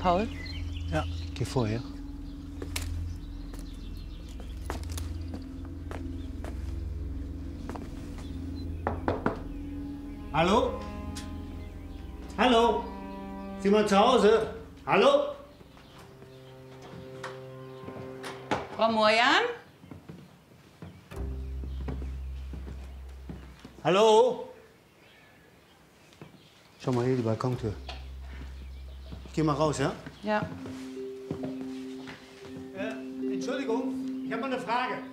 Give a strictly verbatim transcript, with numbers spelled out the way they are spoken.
Paul? Ja, geh vorher. Hallo? Hallo? Ist jemand zu Hause? Hallo? Frau Morjan? Hallo? Schau mal hier, die Balkontür. Ich geh mal raus, ja? Ja. Äh, Entschuldigung, ich habe mal eine Frage.